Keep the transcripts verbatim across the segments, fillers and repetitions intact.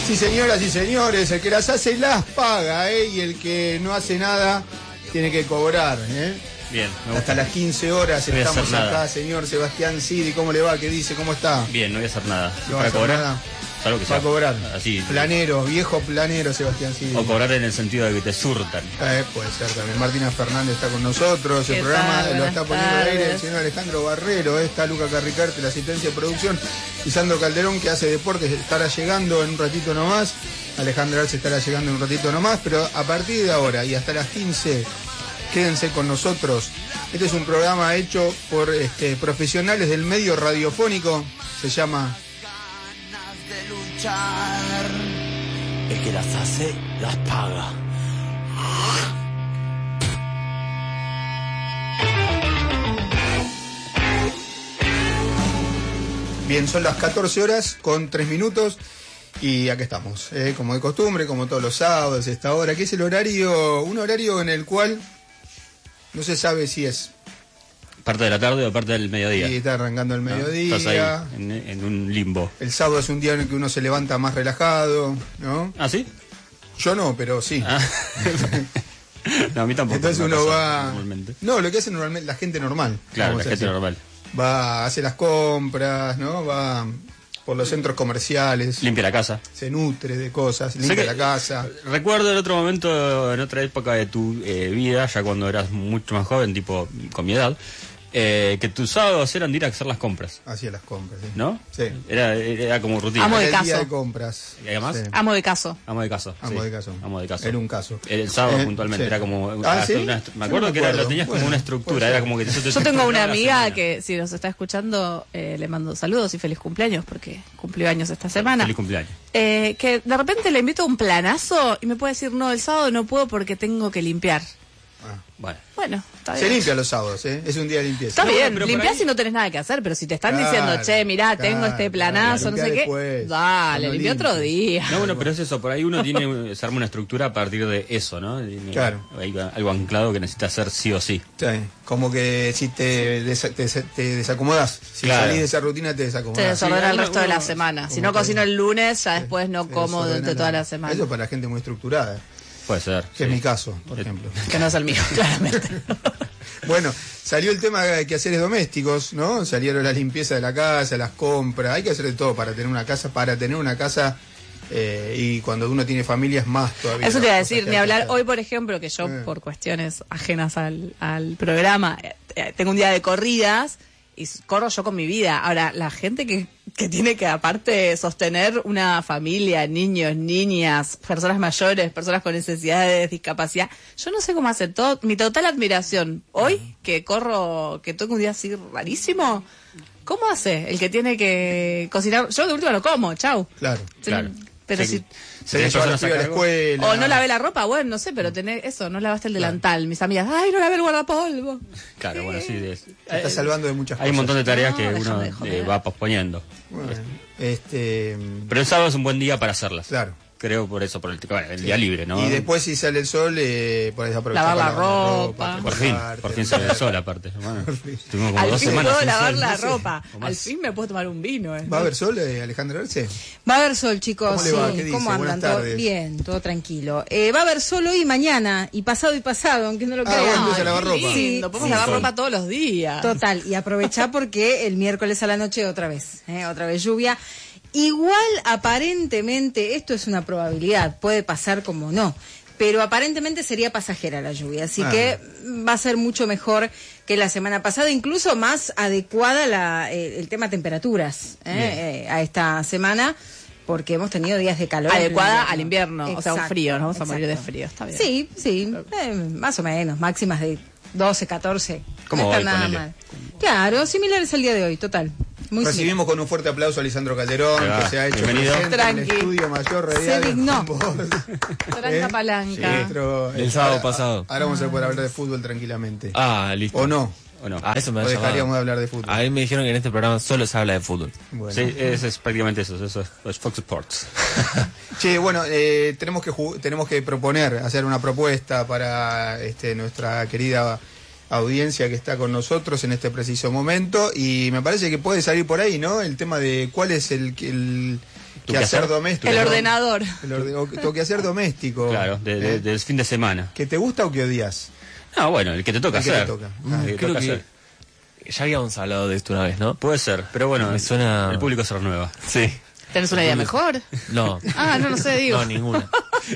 Sí, señoras y señores, el que las hace las paga, ¿eh? Y el que no hace nada tiene que cobrar, ¿eh? Bien, me hasta las quince horas no estamos acá, nada. señor Sebastián Cidi. ¿Cómo le va? ¿Qué dice? ¿Cómo está? Bien, no voy a hacer nada. ¿No ¿Para cobrar? Nada? Algo que Para sea cobrar. Así. Planero, viejo planero, Sebastián Cidi. O cobrar en el sentido de que te surtan. Eh, puede ser también. Martina Fernández está con nosotros. El programa tal? lo está Buenas poniendo al aire el tardes. señor Alejandro Barrero. eh, Está Luca Carricarte, la asistencia de producción. Y Sandro Calderón, que hace deportes, estará llegando en un ratito nomás. Alejandro Arce estará llegando en un ratito nomás. Pero a partir de ahora y hasta las quince, quédense con nosotros. Este es un programa hecho por este, profesionales del medio radiofónico. Se llama... El que las hace, las paga. Bien, son las catorce horas con tres minutos y aquí estamos, eh, como de costumbre, como todos los sábados, esta hora, que es el horario, un horario en el cual no se sabe si es... ¿Parte de la tarde o parte del mediodía? Sí, está arrancando el ¿No? mediodía. Estás ahí, en, en un limbo. El sábado es un día en el que uno se levanta más relajado, ¿no? ¿Ah, sí? Yo no, pero sí. Ah. No, a mí tampoco. Entonces me uno pasa va... Normalmente. No, lo que hace normalmente la gente normal. Claro, vamos la a gente decir. normal. Va, hace las compras, ¿no? Va por los centros comerciales. Limpia la casa. Se nutre de cosas, limpia que- la casa. Recuerdo en otro momento, en otra época de tu eh, vida, ya cuando eras mucho más joven, tipo con mi edad, eh, que tus sábados eran de ir a hacer las compras, Hacía las compras, ¿sí? ¿no? Sí. Era, era como rutina. Amo de Era el día caso. de compras. ¿Y además? Sí. Amo de caso. Amo de caso. Amo sí. de caso. Amo de caso. Era un caso. El, el sábado Eh, puntualmente sí. era como... Ah, hasta ¿sí? una- Yo me acuerdo no que era, acuerdo. lo tenías como Bueno, una estructura, puede era ser. como que... Yo tengo una amiga que si nos está escuchando eh, le mando saludos y feliz cumpleaños porque cumplió años esta semana. Feliz cumpleaños. Eh, que de repente le invito a un planazo y me puede decir no, el sábado no puedo porque tengo que limpiar. Ah. Bueno. Bueno, está Se bien. limpia los sábados, ¿eh? Es un día de limpieza. Está No, bien, pero por limpiás ahí- si no tenés nada que hacer, pero si te están Claro, diciendo, che, mirá, tengo claro, este planazo, claro, no sé qué, después, dale, cuando limpia otro limpie. día. No, bueno, pero es eso, por ahí uno tiene, se arma una estructura a partir de eso, ¿no? Tiene Claro. Hay algo anclado que necesita hacer sí o sí. Sí, como que si te, desa- te, te desacomodás. Si Claro. salís de esa rutina, te desacomodás. Te desordena Sí, el uno- resto de la uno- semana. Si como no que- cocino el lunes, ya después no Te como desordena durante toda la semana. Eso es para gente muy estructurada, Puede ser. que sí. es mi caso, por Eh, ejemplo. Que no es el mío, claramente. Bueno, salió el tema de quehaceres domésticos, ¿no? Salieron la limpieza de la casa, las compras. Hay que hacer de todo para tener una casa, para tener una casa. Eh, y cuando uno tiene familia es más todavía. Eso te iba a las cosas decir, que ni hay que hablar. hacer. Hoy, por ejemplo, que yo, Eh. por cuestiones ajenas al, al programa, eh, eh, tengo un día de corridas y s- corro yo con mi vida. Ahora, la gente que, que tiene que, aparte, sostener una familia, niños, niñas, personas mayores, personas con necesidades, discapacidad, yo no sé cómo hace todo. Mi total admiración. Hoy, que corro, que tengo un día así rarísimo, ¿cómo hace el que tiene que cocinar? Yo de última lo como, chau. Claro. Claro. Pero Sí, si... Se ¿Tenés lleva a la personas a piba a la cargo? escuela. O no lavé la ropa, bueno, no sé, pero tenés eso, no lavaste el delantal. Mis amigas, ay, no lavé el guardapolvo. Claro, bueno, sí. es- Te está salvando de muchas Hay un cosas. montón de tareas No, que déjame uno de eh, joder. va posponiendo. Bueno, este, Pero el sábado es un buen día para hacerlas. claro. Creo por eso, por el, bueno, el día libre, ¿no? Y después si sale el sol, eh, podés aprovechar Lavar para la lavar ropa. Por fin, relajarte, por fin sale el sol aparte. Bueno, tuvimos como Al dos fin semanas puedo sin lavar sol, la no sé, ropa. o más. Al fin me puedo tomar un vino. ¿eh? ¿Va a haber sol, eh, Alejandro Arce? Va a haber sol, chicos. ¿Cómo le sí. va? ¿Qué dice? ¿Cómo Buenas andan? ¿Todo tardes. bien, todo tranquilo. Eh, va a haber sol hoy y mañana, y pasado y pasado, aunque no lo Ah, crean. bueno, empieza a Ay, lavar qué ropa. lindo, Sí, podemos sí, lavar sí. ropa todos los días. Total, y aprovechá porque el miércoles a la noche otra vez, ¿eh? otra vez lluvia. Igual, aparentemente, esto es una probabilidad, puede pasar como no, pero aparentemente sería pasajera la lluvia, así Ah. que va a ser mucho mejor que la semana pasada, incluso más adecuada la, eh, el tema temperaturas ¿eh? Eh, a esta semana, porque hemos tenido días de calor. en Adecuada pleno al invierno, o sea, un Exacto, frío, nos vamos a morir de exacto. frío, está bien. Sí, sí, eh, más o menos, máximas de doce, catorce. ¿Cómo no está hoy, nada ponele? mal. Claro, similares al día de hoy, total. Muy similar. Recibimos con un fuerte aplauso a Lisandro Calderón, Ahí va. que se ha hecho Bienvenido. presente en el Tranqui. estudio mayor Se radial. dignó. con vos. Tranca ¿Eh? palanca. Nuestro- Del eh, sábado ahora- pasado. Ahora vamos a poder hablar de fútbol tranquilamente. Ah, listo. ¿O no? ¿O no? Ah, eso me ¿O ha dejaríamos llamado. de hablar de fútbol? A mí me dijeron que en este programa solo se habla de fútbol. Bueno. Sí, es, es prácticamente eso, eso es, es Fox Sports. Che, bueno, eh, tenemos que ju- tenemos que proponer, hacer una propuesta para este, nuestra querida audiencia que está con nosotros en este preciso momento, y me parece que puede salir por ahí, ¿no? El tema de cuál es el, el que hacer doméstico. El ordenador. El orde- o tu quehacer doméstico. Claro, de- de- ¿eh? del fin de semana. ¿Que te gusta o que odias? No, bueno, el que te toca El que te hacer. toca. Ah, el que Creo toca que hacer. ya habíamos hablado de esto una vez, ¿no? Puede ser, pero bueno, Me suena- el público se renueva. Sí. ¿Tenés una idea mejor? No. Ah, no lo sé, digo. No, ninguna.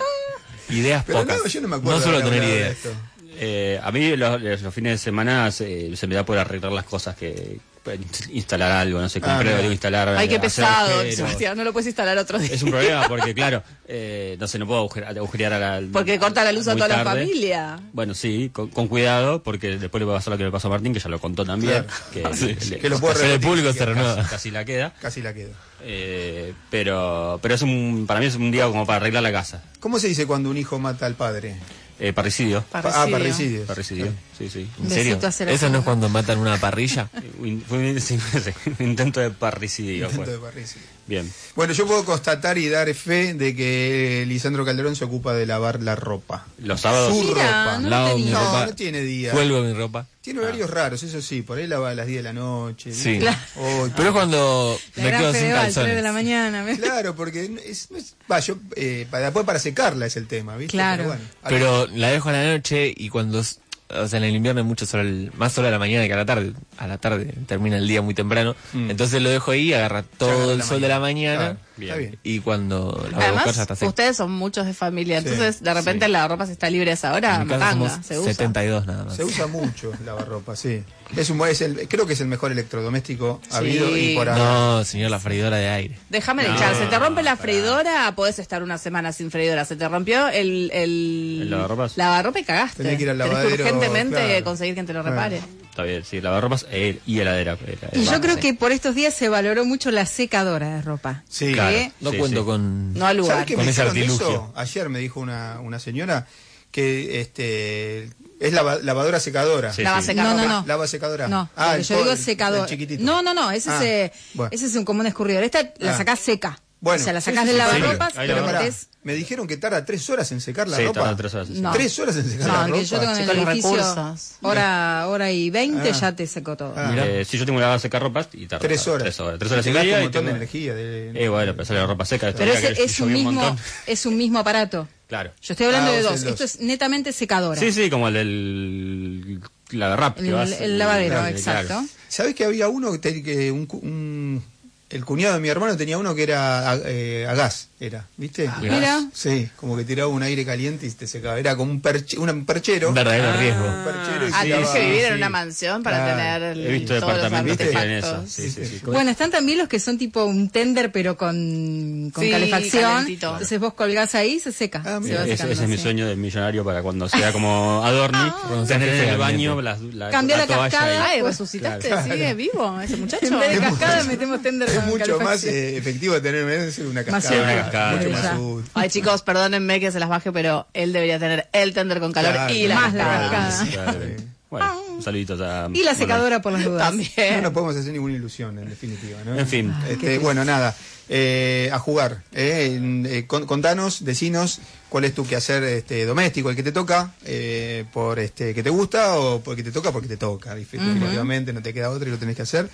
Ideas Pero pocas. no, yo no me acuerdo. No solo de haber tener hablado de ideas. esto. Eh, a mí los, los fines de semana se, se me da por arreglar las cosas que... instalar algo, no sé, compré, Ah, mira. digo, instalar... Ay, qué hacer pesado, agujeros. Sebastián, no lo puedes instalar otro día. Es un problema porque, claro, eh, no sé, no puedo agujer- agujerear a la... Porque corta la luz a muy toda la tarde. familia. Bueno, sí, con, con cuidado, porque después le va a pasar lo que le pasó a Martín, que ya lo contó también. Claro. Que, Sí, le- que lo puedo Pero el repetir público si se quieres. renueva. casi, casi la queda. Casi la quedo. Eh, pero pero es un para mí es un día como para arreglar la casa. ¿Cómo se dice cuando un hijo mata al padre? Eh, parricidio. Ah, parricidio. Parricidio, sí, sí. ¿En Besito serio? a Serafina. ¿Eso no es cuando matan una parrilla? Un- Fue un, sí, sí, un intento de parricidio. Intento fue. de parricidio. Bien. Bueno, yo puedo constatar y dar fe de que Lisandro Calderón se ocupa de lavar la ropa. Los sábados. Su Mira, ropa. no Lavo tenía. mi No, ropa. no tiene día. Cuelgo mi ropa. Tiene horarios raros, eso sí. Por ahí lava a las diez de la noche. Sí. ¿no? Claro. O- Pero es cuando La me gran quedo sin Fedeval, tres calzones. de la mañana. ¿ves? Claro, porque es, es- va, yo, eh, para, después para secarla es el tema, ¿viste? Claro. Pero, bueno, Pero la dejo a la noche y cuando... s- O sea, en el invierno hay mucho sol, al- más sol a la mañana que a la tarde. A la tarde termina el día muy temprano. Mm. Entonces lo dejo ahí, agarra agarra todo el la sol de la mañana. mañana. Claro, Bien. está bien. Y cuando la voy a buscar ya Además, está seco. ustedes son muchos de familia, Sí, entonces de repente sí. la ropa se está libre a esa hora, En mi casa matanga, somos se usa. setenta y dos nada más. Se usa mucho lavarropa, sí. Es un, es el, creo que es el mejor electrodoméstico Sí. habido y por ahora. No, señor, la freidora de aire. Déjame de No, echar, se te rompe la pará. freidora, podés estar una semana sin freidora. Se te rompió el, el, ¿El lavarropas? lavarropa y cagaste. Tenés que ir al Tenés lavadero, urgentemente claro. conseguir quien te lo Claro. repare. Está bien, sí, lavarropas eh, y heladera. heladera. Y yo Vamos, creo sí. que por estos días se valoró mucho la secadora de ropa. Sí, Claro. ¿Eh? No Sí, cuento sí. con... No al ¿Sabes lugar. qué Con me ese dijeron de artilugio. eso? Ayer me dijo una, una señora que este es lava- lavadora secadora. Sí, Lava sí. seca No, no, ropa. no. Lava secadora. No, Ah, lo que el yo co- digo el- es secador. el chiquitito. No, no, no, ese, Ah, es, eh, bueno. ese es un común escurridor. Esta la Ah. sacás seca. Bueno, o sea, la sí, sacás sí, del sí, lavarropas, sí. Ahí pero la Pará, metés... me dijeron que tarda tres horas en secar la Sí, ropa. tarda tres horas. No. Tres horas en secar No, la el ropa. que yo tengo en Chicos, el los edificio, recursos. hora, hora y veinte, Ah. ya te secó todo. Ah. Eh, sí, yo tengo una secar ropas y tarda Tres horas. Tres horas, tres horas y Te gasta media. un y montón de tengo- energía. De, Eh, bueno, pero sale la ropa seca. Pero tendría ese que es un, llover mismo, montón. es un mismo aparato. Claro. Yo estoy hablando Ah, de vos dos. el Esto dos. es netamente secadora. Sí, sí, como el del... La rap. que El- vas- el lavadero, claro, exacto. claro. ¿Sabés que había uno que, te- que un, cu- un- el cuñado de mi hermano tenía uno que era a, eh, a gas, era, ¿viste? Mira. Sí, como que tiraba un aire caliente y te secaba. Era como un, perche- un perchero. Un verdadero riesgo. Un perchero y Ah, se tenés daba- que vivir en sí. una mansión para Claro. tener el- He visto todos los departamentos que tienen eso. artefactos. Sí, sí, sí. Bueno, están también los que son tipo un tender, pero con, con Sí, calefacción. calentito. Entonces vos colgás ahí y se seca. Ah, se mira. va Ese, secando, ese es mi sí. sueño de millonario para cuando sea como Adorni, Cuando sea tener en jefe el de baño gabinete. la, la, Cambió la toalla cascada. ahí. Ay, resucitaste, Claro. sigue vivo ese muchacho. En vez de Es cascada mucho- metemos tender Es con mucho más calefacción. eh, efectivo tener una cascada. Más Sí, una cascada. Mucho Sí, más ya. útil. Ay, chicos, perdónenme que se las baje, pero él debería tener el tender con calor Claro, y la más la cascada. cascada. Claro. Bueno, un saludito a... Y la secadora por las dudas. No También. nos podemos hacer ninguna ilusión, en definitiva, ¿no? En fin. Este, bueno, nada, eh, a jugar. Eh, en- eh, con- contanos, decinos cuál es tu quehacer este, doméstico, el que te toca, eh, por este que te gusta o porque te toca porque te toca. Definitivamente no te queda otra y lo tenés que hacer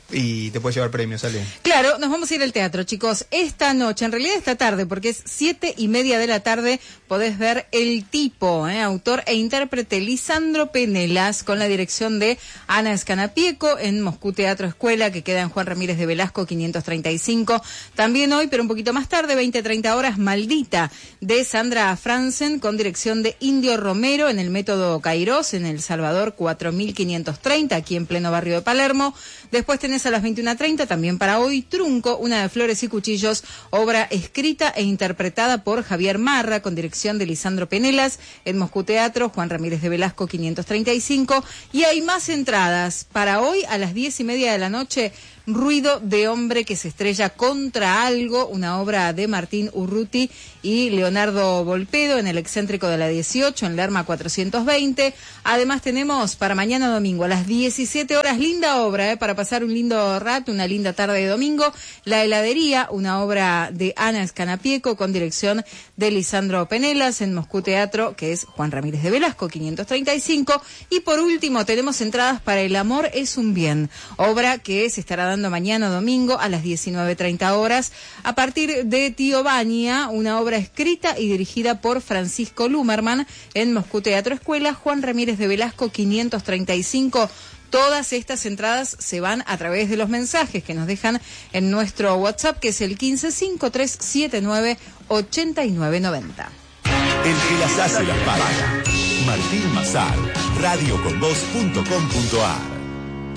y te puedes llevar premios, sale. Claro, nos vamos a ir al teatro, chicos. Esta noche, en realidad esta tarde, porque es siete y media de la tarde, podés ver El Tipo, ¿eh? Autor e intérprete Lisandro Penelas, con la dirección de Ana Escanapieco, en Moscú Teatro Escuela, que queda en Juan Ramírez de Velasco, quinientos treinta y cinco. También hoy, pero un poquito más tarde, veinte treinta horas, Maldita, de Sandra Franzen, con dirección de Indio Romero, en el Método Cairós, en El Salvador cuatro mil quinientos treinta, aquí en pleno barrio de Palermo. Después tenés a las veintiuna treinta, también para hoy, Trunco, una de Flores y Cuchillos, obra escrita e interpretada por Javier Marra, con dirección de Lisandro Penelas, en Moscú Teatro, Juan Ramírez de Velasco, quinientos treinta y cinco. Y hay más entradas para hoy a las diez y media de la noche. Ruido de hombre que se estrella contra algo, una obra de Martín Urruti y Leonardo Volpedo en el excéntrico de la dieciocho, en Lerma cuatrocientos veinte. Además tenemos para mañana domingo a las diecisiete horas, linda obra, eh, para pasar pasar un lindo rato, una linda tarde de domingo. La heladería, una obra de Ana Escanapieco con dirección de Lisandro Penelas en Moscú Teatro, que es Juan Ramírez de Velasco, quinientos treinta y cinco. Y por último tenemos entradas para El amor es un bien, obra que se estará dando mañana domingo a las diecinueve treinta horas a partir de Tío Baña, una obra escrita y dirigida por Francisco Lumerman en Moscú Teatro Escuela, Juan Ramírez de Velasco, quinientos treinta y cinco. Todas estas entradas se van a través de los mensajes que nos dejan en nuestro WhatsApp, que es el quince cinco tres siete nueve ocho nueve nueve cero. El que las hace las paga. Martín Mazar, radio con vos punto com punto a r.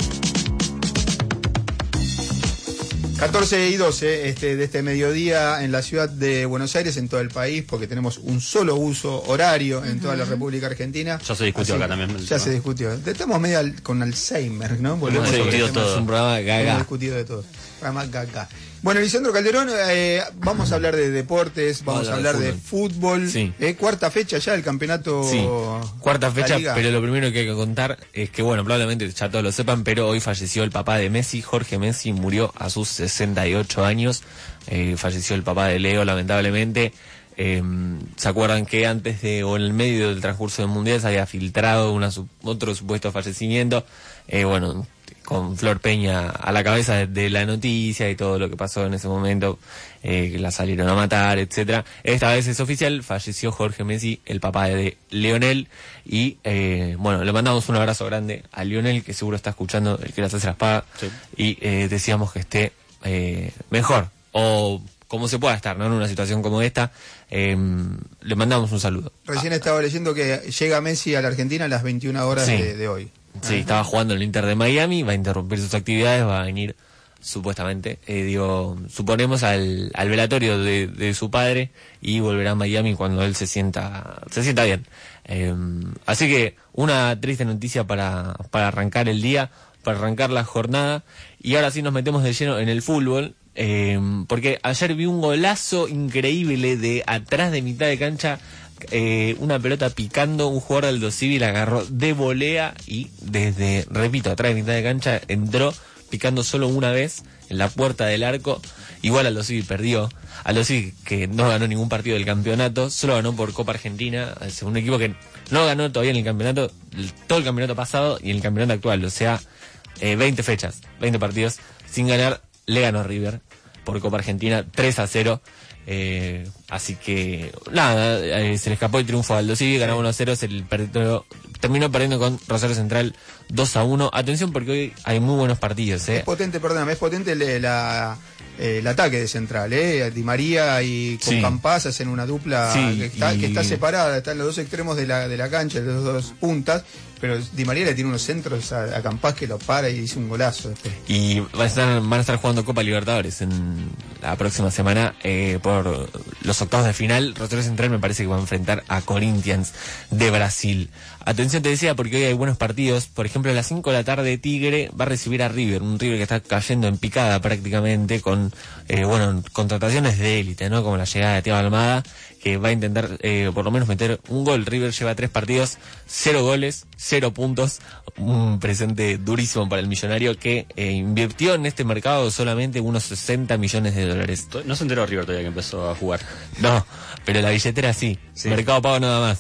catorce y doce este, de este mediodía en la ciudad de Buenos Aires, en todo el país, porque tenemos un solo uso horario en uh-huh. toda la República Argentina. Ya se discutió Así, acá también. Ya tema. se discutió. Estamos medio al, con Alzheimer, ¿no? Hemos discutido todo. Es un programa gaga. Hemos discutido de todo. Programa gaga. Bueno, Lisandro Calderón, eh, vamos a hablar de deportes, vamos, vamos a hablar de fútbol. De fútbol. Sí. Eh, cuarta fecha ya del campeonato. Sí, cuarta fecha, pero lo primero que hay que contar es que, bueno, probablemente ya todos lo sepan, pero hoy falleció el papá de Messi, Jorge Messi, murió a sus sesenta y ocho años. Eh, falleció el papá de Leo, lamentablemente. Eh, ¿Se acuerdan que antes de, o en el medio del transcurso del Mundial se había filtrado una, otro supuesto fallecimiento? Eh, bueno, con Flor Peña a la cabeza de, de la noticia y todo lo que pasó en ese momento, eh, que la salieron a matar, etcétera. Esta vez es oficial, falleció Jorge Messi, el papá de Lionel, y eh, bueno, le mandamos un abrazo grande a Lionel, que seguro está escuchando, el que las hace las paga, sí. Y eh, decíamos que esté eh, mejor, o como se pueda estar, ¿no? En una situación como esta. Eh, le mandamos un saludo. Recién ah, estaba leyendo que llega Messi a la Argentina a las veintiuna horas sí. de, de hoy. Sí, ah, estaba jugando en el Inter de Miami, va a interrumpir sus actividades, va a venir supuestamente, eh, digo, suponemos al, al velatorio de, de su padre y volverá a Miami cuando él se sienta, se sienta bien. Eh, así que una triste noticia para, para arrancar el día, para arrancar la jornada, y ahora sí nos metemos de lleno en el fútbol. Eh, porque ayer vi un golazo increíble de atrás de mitad de cancha, eh, una pelota picando, un jugador del Aldo Civi la agarró de volea y desde, repito, atrás de mitad de cancha entró picando solo una vez en la puerta del arco. Igual Aldo Civi perdió. Aldo Civi, que no ganó ningún partido del campeonato, solo ganó por Copa Argentina, es un equipo que no ganó todavía en el campeonato, todo el campeonato pasado y en el campeonato actual, o sea, eh, veinte fechas, veinte partidos sin ganar. Le ganó a River por Copa Argentina tres a cero. Eh, así que nada, eh, se le escapó el triunfo a Aldo Civi, ganó uno a cero, se le perdió, terminó perdiendo con Rosario Central dos a uno. Atención porque hoy hay muy buenos partidos. Eh. Es potente, perdóname, es potente el, la, eh, el ataque de Central. Eh. Di María y con sí. Campás hacen una dupla sí, que, está, y... que está separada, están los dos extremos de la, de la cancha, los dos puntas. Pero Di María le tiene unos centros a, a Campás que lo para y hizo un golazo. Después. Y van a estar, van a estar jugando Copa Libertadores en la próxima semana eh, por los octavos de final. Rosario Central me parece que va a enfrentar a Corinthians de Brasil. Atención, te decía, porque hoy hay buenos partidos. Por ejemplo, a las cinco de la tarde Tigre va a recibir a River. Un River que está cayendo en picada prácticamente con, eh, bueno, contrataciones de élite, ¿no? Como la llegada de Thiago Almada, que va a intentar eh, por lo menos meter un gol. River lleva tres partidos, cero goles, cero puntos, un presente durísimo para el millonario que eh, invirtió en este mercado solamente unos sesenta millones de dólares. No se enteró River todavía que empezó a jugar. No, pero la billetera sí, sí. Mercado pago nada más.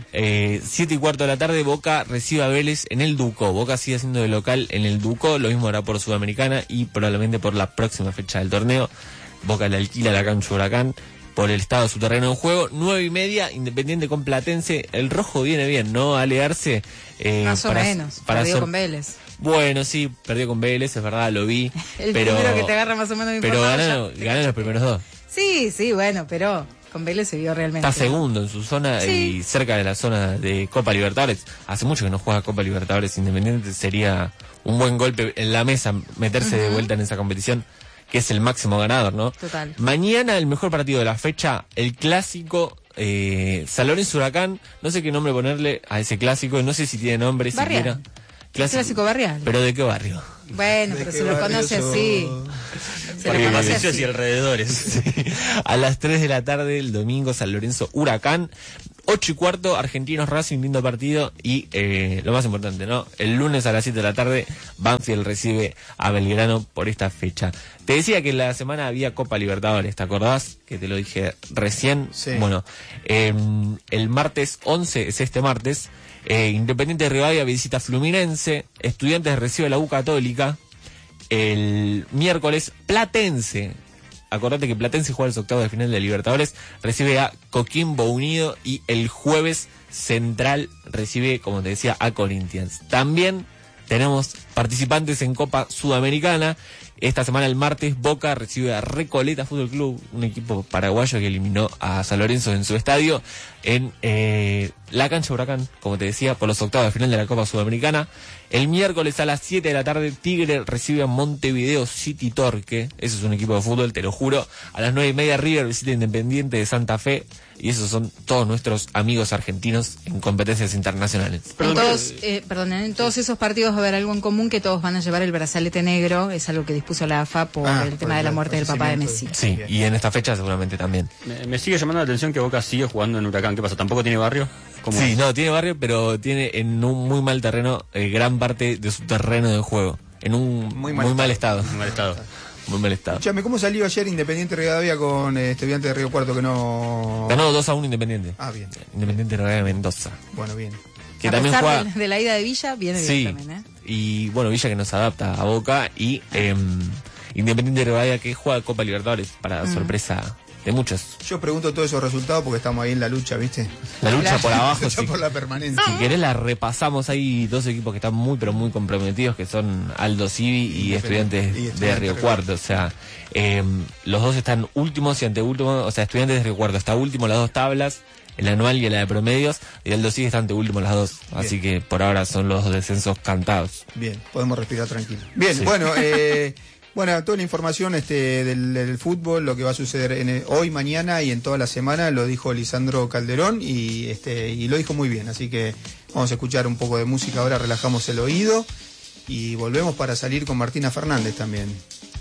Eh, siete y cuarto de la tarde, Boca recibe a Vélez en el Ducó. Boca sigue siendo de local en el Ducó, lo mismo hará por Sudamericana y probablemente por la próxima fecha del torneo. Boca le alquila la cancha Huracán por el estado de su terreno en juego. Nueve y media, Independiente con Platense. El rojo viene bien, ¿no? A alearse. Eh, Más para, o menos, para perdió hacer... con Vélez. Bueno, sí, perdió con Vélez, es verdad, lo vi. El pero... primero que te agarra más o menos Pero ganaron, ganaron los primeros dos. Sí, sí, bueno, pero con Vélez se vio realmente. Está segundo en su zona sí. Y cerca de la zona de Copa Libertadores. Hace mucho que no juega Copa Libertadores Independiente, sería un buen golpe en la mesa meterse uh-huh. de vuelta en esa competición, que es el máximo ganador, ¿no? Total. Mañana el mejor partido de la fecha, el clásico eh, San Lorenzo Huracán. No sé qué nombre ponerle a ese clásico, no sé si tiene nombre Barrial. siquiera. Clásico, clásico barrial. ¿Pero de qué barrio? Bueno, pero se lo conoce so... así. Se Porque lo conoce así. Y alrededores. Sí. A las tres de la tarde el domingo, San Lorenzo Huracán. ocho y cuarto, Argentinos Racing, lindo partido. Y eh, lo más importante, ¿no? El lunes a las siete de la tarde, Banfield recibe a Belgrano por esta fecha. Te decía que en la semana había Copa Libertadores, ¿te acordás? Que te lo dije recién. Sí. Bueno, eh, el martes once, es este martes, eh, Independiente de Rivadavia visita Fluminense, Estudiantes recibe a la U Católica. El miércoles, Platense, acordate que Platense juega los octavos de final de Libertadores, recibe a Coquimbo Unido, y el jueves Central recibe, como te decía, a Corinthians. También tenemos participantes en Copa Sudamericana. Esta semana, el martes, Boca recibe a Recoleta Fútbol Club, un equipo paraguayo que eliminó a San Lorenzo en su estadio, en eh, la cancha Huracán, como te decía, por los octavos de final de la Copa Sudamericana. El miércoles a las siete de la tarde, Tigre recibe a Montevideo City Torque. Ese es un equipo de fútbol, te lo juro. A las nueve y media, River visita Independiente de Santa Fe. Y esos son todos nuestros amigos argentinos en competencias internacionales. En todos, eh, perdón, en todos esos partidos va a haber algo en común, que todos van a llevar el brazalete negro. Es algo que dispuso la A F A por Ah, el por tema de el la muerte del papá de Messi. Sí, y en esta fecha seguramente también. Me, me sigue llamando la atención que Boca sigue jugando en Huracán. ¿Qué pasa? ¿Tampoco tiene barrio? ¿Cómo Sí, es? no, tiene barrio, pero tiene en un muy mal terreno, eh, gran parte de su terreno de juego. En un Muy muy mal mal, estado. estado. En mal estado. Muy mal estado. Escuchame, ¿cómo salió ayer Independiente Rivadavia con eh, Estudiantes de Río Cuarto que no... Ganó dos a uno Independiente. Ah, bien. Independiente de Mendoza. Bueno, bien. Que a también pesar juega... de, de la ida de Villa, viene bien Sí, también, ¿eh? y bueno, Villa que nos adapta a Boca, y eh, Independiente de Rivadavia que juega Copa Libertadores, para Mm. sorpresa de muchos. Yo pregunto todos esos resultados porque estamos ahí en la lucha, ¿viste? La lucha por abajo, Lucha si, por la permanencia. si querés la repasamos. Hay dos equipos que están muy pero muy comprometidos, que son Aldo Civi y Estudiantes y Estudiantes de Río Río Cuarto. O sea, eh, los dos están últimos y anteúltimos. O sea, Estudiantes de Río Cuarto está último en las dos tablas, el anual y en la de promedios, y Aldo Civi está anteúltimo en las dos. Así que por ahora son los descensos cantados. Bien, podemos respirar tranquilo. Bien, Sí. bueno, eh, bueno, toda la información este del, del fútbol, lo que va a suceder en el- hoy, mañana y en toda la semana, lo dijo Lisandro Calderón y este y lo dijo muy bien. Así que vamos a escuchar un poco de música ahora, relajamos el oído y volvemos para salir con Martina Fernández también.